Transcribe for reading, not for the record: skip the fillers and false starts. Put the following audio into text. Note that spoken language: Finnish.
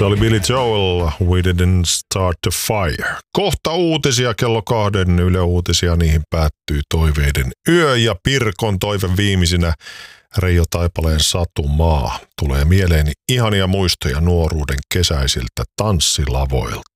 Se oli Billy Joel, We Didn't Start the Fire. Kohta uutisia, kello 2 Yle Uutisia, niihin päättyy Toiveiden yö ja Pirkon toive viimeisinä Reijo Taipaleen Satumaa. Tulee mieleeni ihania muistoja nuoruuden kesäisiltä tanssilavoilta.